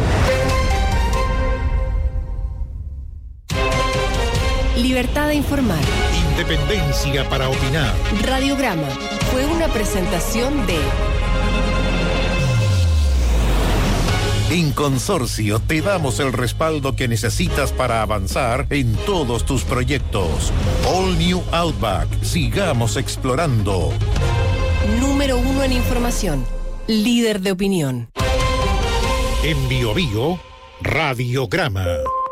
Libertad de informar. Independencia para opinar. Radiograma fue una presentación de... En Consorcio te damos el respaldo que necesitas para avanzar en todos tus proyectos. All New Outback. Sigamos explorando. Número uno en información. Líder de opinión. En Bio Bio, Radiograma.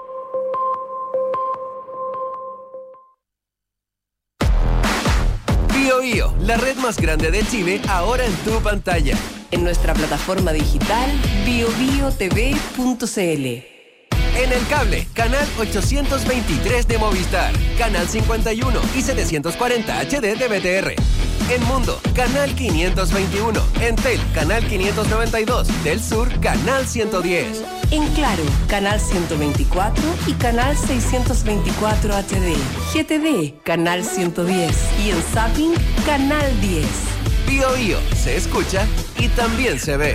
Bio Bio, la red más grande de Chile, ahora en tu pantalla. En nuestra plataforma digital bio bio t v punto c l. En el cable, canal ochocientos veintitrés de Movistar, canal cincuenta y uno y setecientos cuarenta H D de B T R. En Mundo, canal quinientos veintiuno. Entel, canal quinientos noventa y dos. Del Sur, canal ciento diez. En Claro, canal ciento veinticuatro y canal seiscientos veinticuatro H D. G T D, canal ciento diez. Y en Zapping, canal diez. Bio Bio, se escucha y también se ve.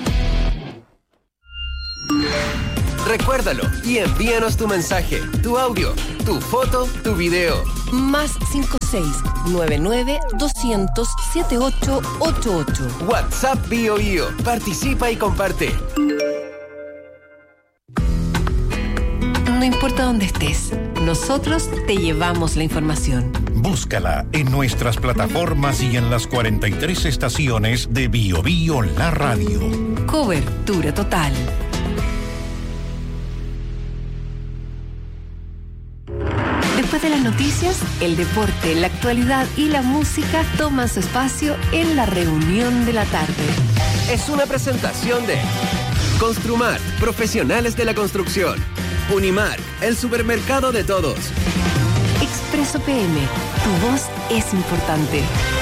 Recuérdalo y envíanos tu mensaje, tu audio, tu foto, tu video. Más cinco seis nueve nueve dos cero cero siete ocho ocho ocho. WhatsApp Bio Bio. Participa y comparte. No importa dónde estés, nosotros te llevamos la información. Búscala en nuestras plataformas y en las cuarenta y tres estaciones de Bio Bio La Radio. Cobertura total. Después de las noticias, el deporte, la actualidad y la música toman su espacio en la reunión de la tarde. Es una presentación de Construmar, profesionales de la construcción. Unimar, el supermercado de todos. Expreso P M, tu voz es importante.